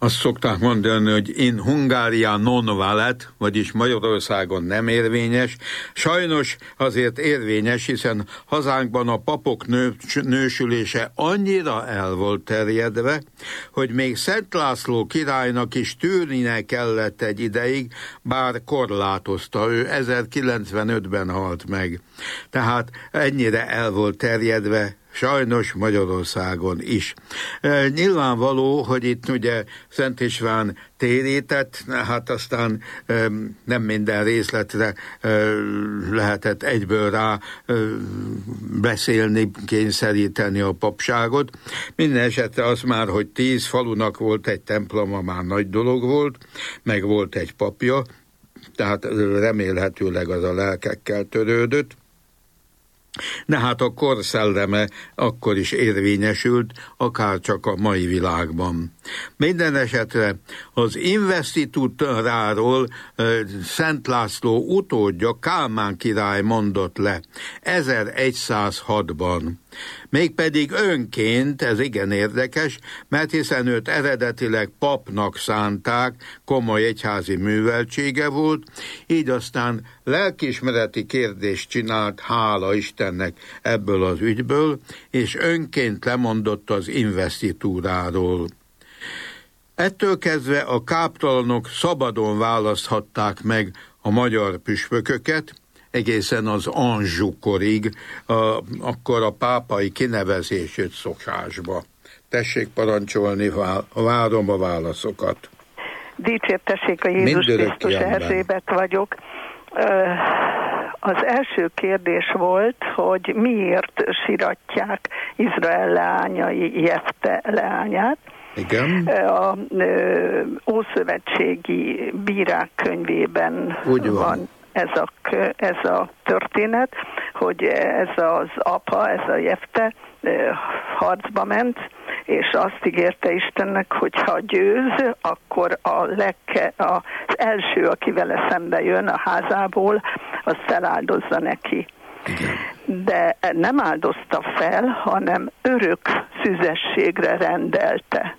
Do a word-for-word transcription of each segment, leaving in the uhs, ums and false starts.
Azt szokták mondani, hogy in Hungária non valet, vagyis Magyarországon nem érvényes. Sajnos azért érvényes, hiszen hazánkban a papok nő, nősülése annyira el volt terjedve, hogy még Szent László királynak is tűrnie kellett egy ideig, bár korlátozta, ő ezerkilencszázkilencvenötben halt meg. Tehát ennyire el volt terjedve, sajnos Magyarországon is. E, nyilvánvaló, hogy itt ugye Szent István térített, hát aztán e, nem minden részletre e, lehetett egyből rá e, beszélni, kényszeríteni a papságot. Minden esetre az már, hogy tíz falunak volt egy temploma, már nagy dolog volt, meg volt egy papja, tehát remélhetőleg az a lelkekkel törődött. De hát a kor szelleme akkor is érvényesült, akár csak a mai világban. Minden esetre az investitúráról Szent László utódja, Kálmán király mondott le ezeregyszázhatban. Mégpedig önként, ez igen érdekes, mert hiszen őt eredetileg papnak szánták, komoly egyházi műveltsége volt, így aztán lelkiismereti kérdést csinált, hála Istennek ebből az ügyből, és önként lemondott az investitúráról. Ettől kezdve a káptalanok szabadon választhatták meg a magyar püspököket, egészen az Anjou korig, a, akkor a pápai kinevezését szokásba. Tessék parancsolni, várom a válaszokat. Dicsértessék a Jézus Krisztus, Erzsébet vagyok. Az első kérdés volt, hogy miért siratják Izrael leányai Jefte leányát. Igen. A Ószövetségi Bírák könyvében Úgy van. van ez a, ez a történet, hogy ez az apa, ez a Jefte harcba ment, és azt ígérte Istennek, hogy ha győz, akkor a legke, az első, aki vele szembe jön a házából, az feláldozza neki. Igen. De nem áldozta fel, hanem örök szüzességre rendelte.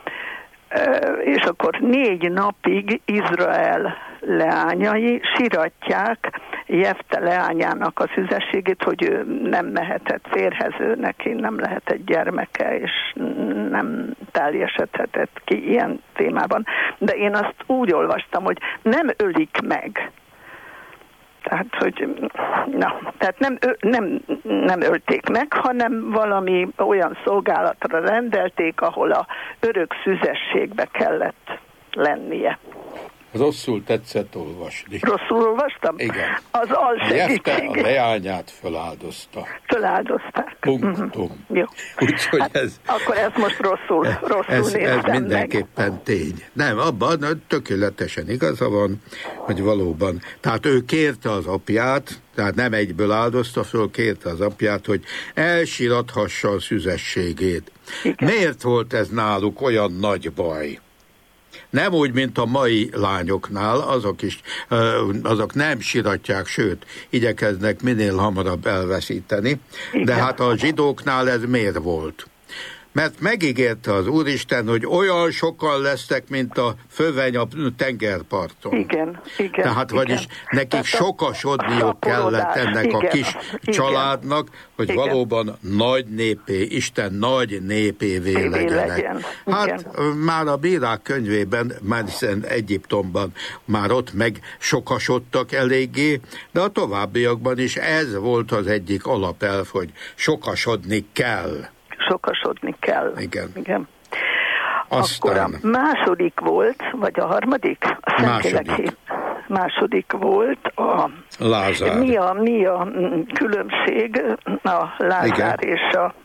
És akkor négy napig Izrael leányai siratják Jefte leányának a szüzességét, hogy ő nem mehetett férhez, ő neki nem lehetett gyermeke, és nem teljesedhetett ki ilyen témában. De én azt úgy olvastam, hogy nem ölik meg. Tehát, hogy na, tehát nem, nem, nem ölték meg, hanem valami olyan szolgálatra rendelték, ahol a örök szüzességbe kellett lennie. Rosszul tetszett olvasni. Rosszul olvastam? Igen. Az alsegítség. Jefte a leányát feláldozta. Feláldozták. Punktum. Uh-huh. Jó. Úgyhogy hát, ez... Akkor ezt most rosszul, rosszul ez, néztem ez mindenképpen meg. tény. Nem, abban tökéletesen igaza van, hogy valóban. Tehát ő kérte az apját, tehát nem egyből áldozta föl, kérte az apját, hogy elsirathassa a szüzességét. Igen. Miért volt ez náluk olyan nagy baj? Nem úgy, mint a mai lányoknál, azok is, azok nem siratják, sőt, igyekeznek minél hamarabb elveszíteni, igen. De hát a zsidóknál ez miért volt? Mert megígérte az Úristen, hogy olyan sokan lesznek, mint a föveny a tengerparton. Igen, igen. Tehát igen. vagyis nekik Tehát sokasodniuk kellett ennek igen, a kis igen, családnak, hogy igen. valóban nagy népé, Isten nagy népévé legyenek. Legyen. Hát igen. Már a Bírák könyvében, már hiszen Egyiptomban már ott meg sokasodtak eléggé, de a továbbiakban is ez volt az egyik alapelv, hogy sokasodni kell. Sokasodni kell. Igen. Igen. Aztán... Akkor a második volt, vagy a harmadik? A második. Második volt a... Lázár. Mi a, mi a különbség a Lázár igen. és a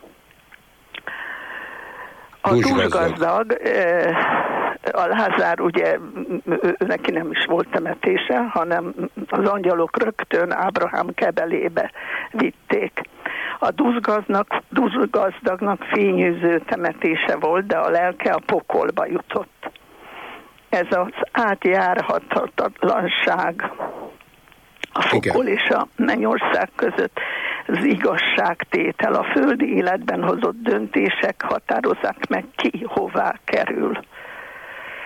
a túlgazdag, a Lázár ugye neki nem is volt temetése, hanem az angyalok rögtön Ábrahám kebelébe vitték. A dúsgazdagnak, dúsgazdagnak fényűző temetése volt, de a lelke a pokolba jutott. Ez az átjárhatatlanság a pokol és a mennyország között, az igazságtétel, a földi életben hozott döntések határozzák meg ki, hová kerül.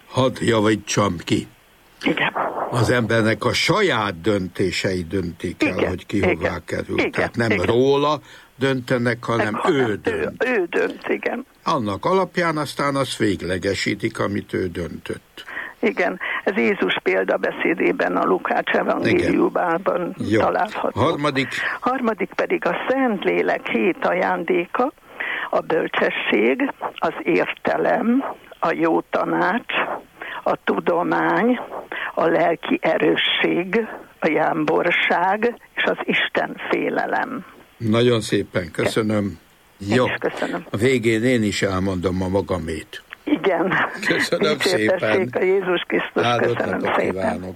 Hadd javítsam ki. Igen. Az embernek a saját döntései döntik el, igen, hogy ki hová igen, kerül. Igen, Tehát nem igen. róla döntenek, hanem Nem, ő hanem dönt. Ő, ő dönt, igen. Annak alapján aztán azt véglegesítik, amit ő döntött. Igen, ez Jézus példabeszédében a Lukács evangéliumában található. Harmadik. Harmadik pedig a Szentlélek hét ajándéka, a bölcsesség, az értelem, a jó tanács, a tudomány, a lelki erősség, a jámborság és az Isten félelem. Nagyon szépen köszönöm. Jó. Köszönöm. A végén én is elmondom a magamét. Igen. Köszönöm szépen. A Jézus Krisztus. Áldott Köszönöm napot szépen. kívánok.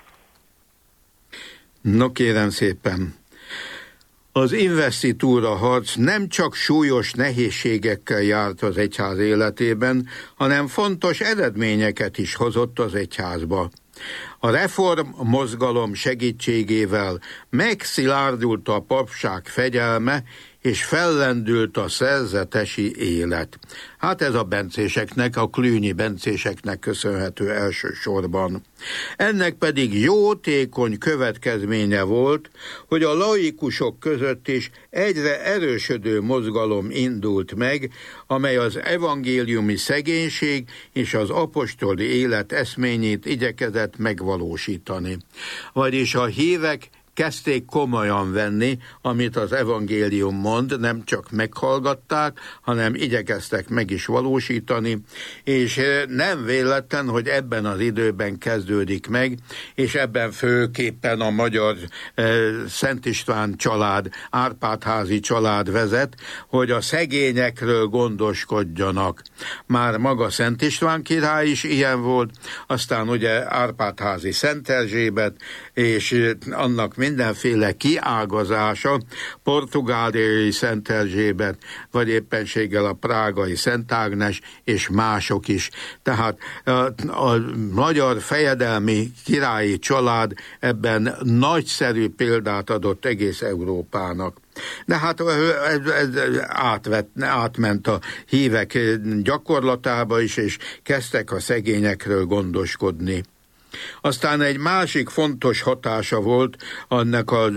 No kérem szépen. Az investitúra harc nem csak súlyos nehézségekkel járt az egyház életében, hanem fontos eredményeket is hozott az egyházba. A reform mozgalom segítségével megszilárdult a papság fegyelme, és fellendült a szerzetesi élet. Hát ez a bencéseknek, a klűnyi bencéseknek köszönhető elsősorban. Ennek pedig jótékony következménye volt, hogy a laikusok között is egyre erősödő mozgalom indult meg, amely az evangéliumi szegénység és az apostoli élet eszményét igyekezett megvalósítani. Vagyis a hívek kezdték komolyan venni, amit az evangélium mond, nem csak meghallgatták, hanem igyekeztek meg is valósítani, és nem véletlen, hogy ebben az időben kezdődik meg, és ebben főképpen a magyar eh, Szent István család, Árpád-házi család vezet, hogy a szegényekről gondoskodjanak. Már maga Szent István király is ilyen volt, aztán ugye Árpád-házi Szent Erzsébet, és annak mindenféle kiágazása, portugáliai Szent Erzsébet, vagy éppenséggel a prágai Szent Ágnes, és mások is. Tehát a, a magyar fejedelmi királyi család ebben nagyszerű példát adott egész Európának. De hát ez, ez átvett, átment a hívek gyakorlatába is, és kezdtek a szegényekről gondoskodni. Aztán egy másik fontos hatása volt annak a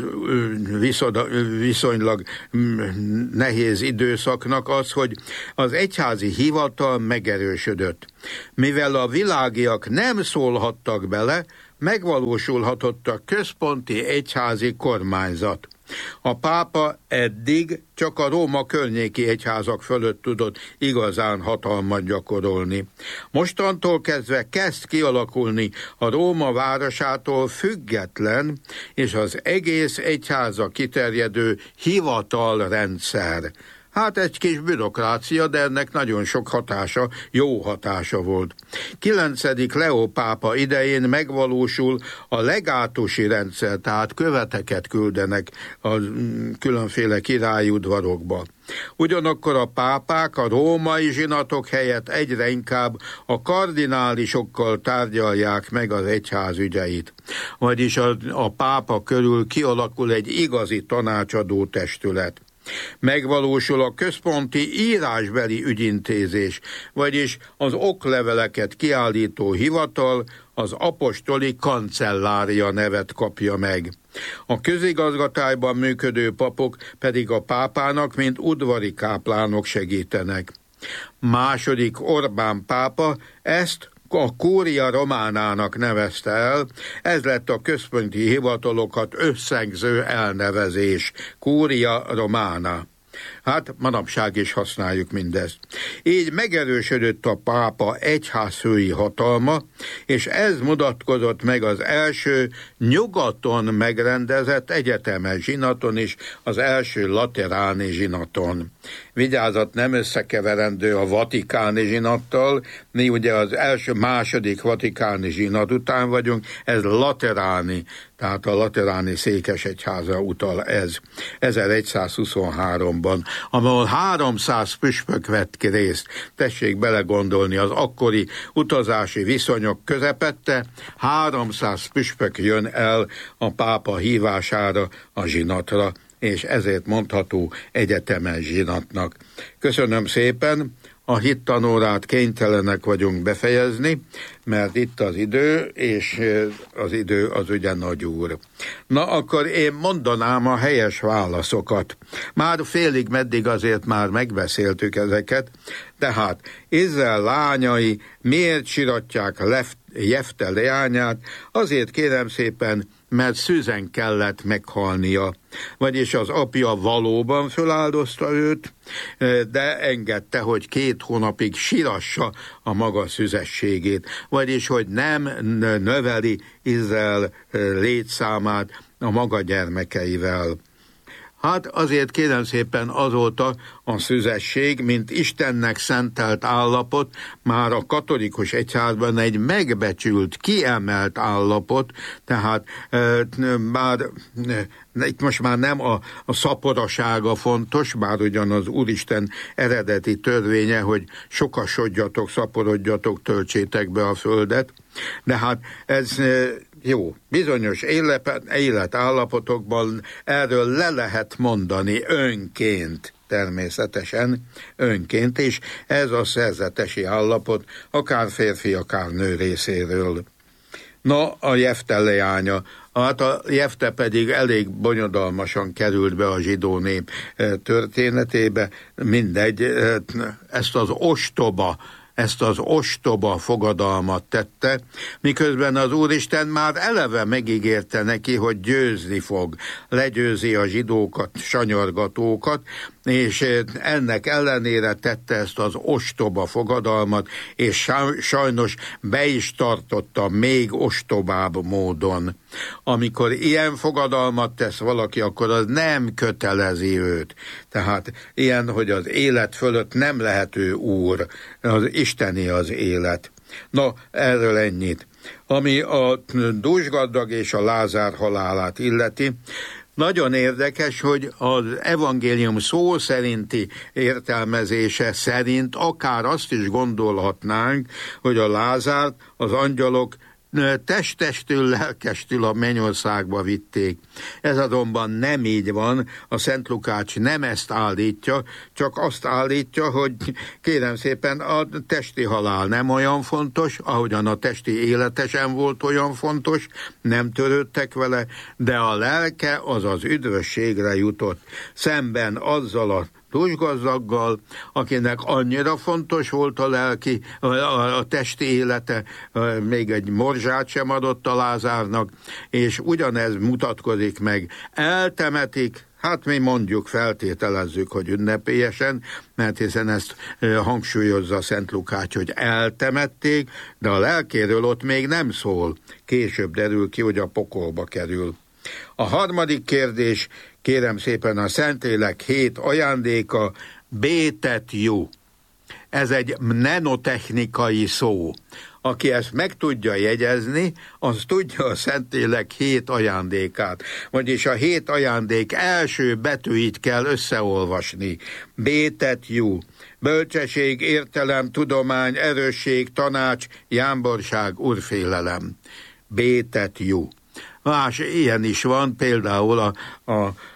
viszonylag nehéz időszaknak az, hogy az egyházi hivatal megerősödött. Mivel a világiak nem szólhattak bele, megvalósulhatott a központi egyházi kormányzat. A pápa eddig csak a Róma környéki egyházak fölött tudott igazán hatalmat gyakorolni. Mostantól kezdve kezd kialakulni a Róma városától független és az egész egyházra kiterjedő hivatalrendszer. Hát egy kis bürokrácia, de ennek nagyon sok hatása, jó hatása volt. kilencedik Leó pápa idején megvalósul a legátusi rendszer, tehát követeket küldenek a különféle királyi udvarokba. Ugyanakkor a pápák a római zsinatok helyett egyre inkább a kardinálisokkal tárgyalják meg az egyház ügyeit. Vagyis a, a pápa körül kialakul egy igazi tanácsadó testület. Megvalósul a központi írásbeli ügyintézés, vagyis az okleveleket kiállító hivatal az apostoli kancellária nevet kapja meg. A közigazgatásban működő papok pedig a pápának, mint udvari káplánok segítenek. Második Orbán pápa ezt a Curia Románának nevezte el, ez lett a központi hivatalokat összegző elnevezés, Curia Romana. Hát manapság is használjuk mindezt. Így megerősödött a pápa egyházfői hatalma, és ez mutatkozott meg az első nyugaton megrendezett egyetemes zsinaton is, az első lateráni zsinaton. Vigyázat, nem összekeverendő a vatikáni zsinattal, mi ugye az első, második vatikáni zsinat után vagyunk, ez lateráni, tehát a lateráni székesegyházra utal ez, ezeregyszázhuszonháromban, ahol háromszáz püspök vett ki részt. Tessék belegondolni, az akkori utazási viszonyok közepette háromszáz püspök jön el a pápa hívására a zsinatra, és ezért mondható egyetemes zsinatnak. Köszönöm szépen! A hittanórát kénytelenek vagyunk befejezni, mert itt az idő, és az idő az ugye nagy úr. Na, akkor én mondanám a helyes válaszokat. Már félig meddig azért már megbeszéltük ezeket, tehát Izrael lányai miért siratják Jefte leányát? Azért kérem szépen, mert szűzen kellett meghalnia. Vagyis az apja valóban föláldozta őt, de engedte, hogy két hónapig sirassa a maga szüzességét. Vagyis, hogy nem növeli Izrael létszámát a maga gyermekeivel. Hát azért kérem szépen azóta a szüzesség, mint Istennek szentelt állapot, már a katolikus egyházban egy megbecsült, kiemelt állapot, tehát e, már e, itt most már nem a, a szaporasága fontos, bár ugyan az Úristen eredeti törvénye, hogy sokasodjatok, szaporodjatok, töltsétek be a földet, de hát ez... E, Jó, bizonyos életállapotokban erről le lehet mondani önként, természetesen önként, és ez a szerzetesi állapot, akár férfi, akár nő részéről. Na, a Jefte leánya, hát a Jefte pedig elég bonyodalmasan került be a zsidó nép történetébe, mindegy, ezt az ostoba, ezt az ostoba fogadalmat tette, miközben az Úristen már eleve megígérte neki, hogy győzni fog, legyőzi a zsidókat, sanyargatókat, és ennek ellenére tette ezt az ostoba fogadalmat, és sajnos be is tartotta még ostobább módon. Amikor ilyen fogadalmat tesz valaki, akkor az nem kötelezi őt. Tehát ilyen, hogy az élet fölött nem lehet ő úr, az isteni az élet. Na, erről ennyit. Ami a dúsgazdag és a Lázár halálát illeti, nagyon érdekes, hogy az evangélium szó szerinti értelmezése szerint akár azt is gondolhatnánk, hogy a Lázárt az angyalok testestül, lelkestül a mennyországba vitték. Ez azonban nem így van, a Szent Lukács nem ezt állítja, csak azt állítja, hogy kérem szépen a testi halál nem olyan fontos, ahogyan a testi élete sem volt olyan fontos, nem törődtek vele, de a lelke az az üdvösségre jutott, szemben azzal a dúsgazdaggal, akinek annyira fontos volt a lelki, a, a, a testi élete, még egy morzsát sem adott a Lázárnak, és ugyanez mutatkozik meg. Eltemetik, hát mi mondjuk, feltételezzük, hogy ünnepélyesen, mert hiszen ezt hangsúlyozza Szent Lukács, hogy eltemették, de a lelkéről ott még nem szól. Később derül ki, hogy a pokolba kerül. A harmadik kérdés, kérem szépen, a Szentlélek hét ajándéka, bétet jó. Ez egy mnemotechnikai szó. Aki ezt meg tudja jegyezni, az tudja a Szentlélek hét ajándékát. Vagyis a hét ajándék első betűit kell összeolvasni. Bétet jó. Bölcsesség, értelem, tudomány, erősség, tanács, jámborság, urfélelem. Bétet jó. Más ilyen is van, például a, a,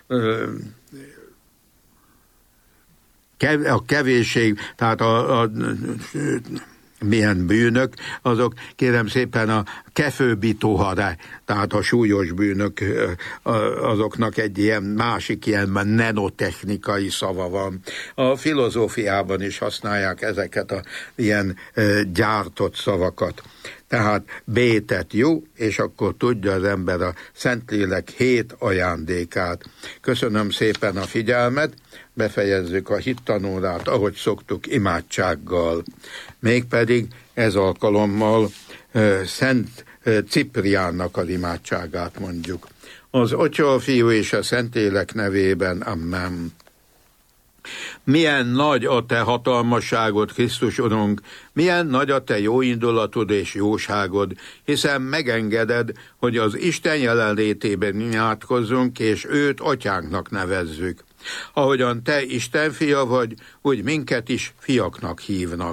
a kevésség, tehát a, a milyen bűnök, azok kérem szépen a kefőbitohare, tehát a súlyos bűnök, azoknak egy ilyen másik ilyen nenotechnikai szava van. A filozófiában is használják ezeket a ilyen gyártott szavakat. Tehát bétet jó, és akkor tudja az ember a Szentlélek hét ajándékát. Köszönöm szépen a figyelmet, befejezzük a hittanórát, ahogy szoktuk, imádsággal. Mégpedig ez alkalommal uh, Szent uh, Cipriánnak az imádságát mondjuk. Az Atya, a Fiú és a Szentlélek nevében, amen. Milyen nagy a te hatalmasságod, Krisztus Urunk, milyen nagy a te jóindulatod és jóságod, hiszen megengeded, hogy az Isten jelenlétében imádkozzunk, és őt atyánknak nevezzük. Ahogyan te Isten fia vagy, úgy minket is fiaknak hívnak.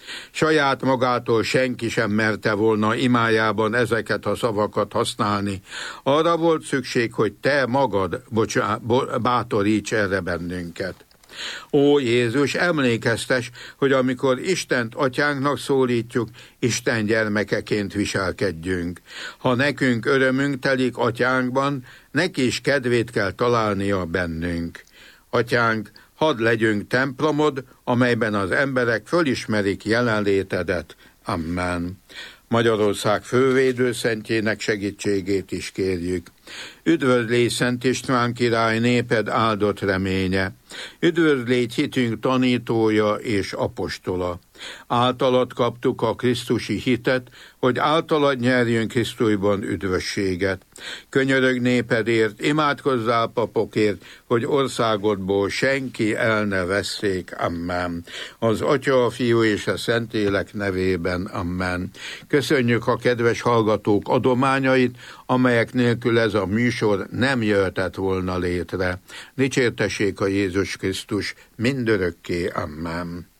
Saját magától senki sem merte volna imájában ezeket a szavakat használni. Arra volt szükség, hogy te magad bocsá, bátoríts erre bennünket. Ó Jézus, emlékeztes, hogy amikor Istent atyánknak szólítjuk, Isten gyermekeként viselkedjünk. Ha nekünk örömünk telik atyánkban, neki is kedvét kell találnia bennünk. Atyánk, hadd legyünk templomod, amelyben az emberek fölismerik jelenlétedet. Amen. Magyarország fővédőszentjének segítségét is kérjük. Üdvözlégy Szent István király, néped áldott reménye. Üdvözlégy hitünk tanítója és apostola. Általad kaptuk a krisztusi hitet, hogy általad nyerjünk Krisztusban üdvösséget. Könyörög népedért, imádkozzál papokért, hogy országodból senki el ne vesszék. Amen. Az Atya, a Fiú és a Szentlélek nevében. Amen. Köszönjük a kedves hallgatók adományait, amelyek nélkül ez a műsor nem jöhetett volna létre. Dicsértessék a Jézus Krisztus mindörökké. Amen.